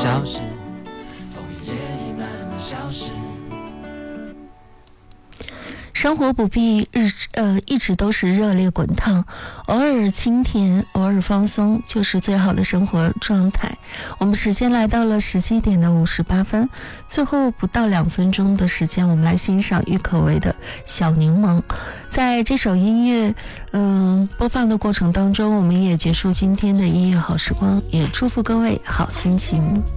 消失，风雨夜里慢慢消失。 生活不必一直都是热烈滚烫，偶尔清甜，偶尔放松，就是最好的生活状态。我们时间来到了17点的58分，最后不到2分钟的时间，我们来欣赏郁可唯的小柠檬。在这首音乐播放的过程当中，我们也结束今天的音乐好时光，也祝福各位好心情。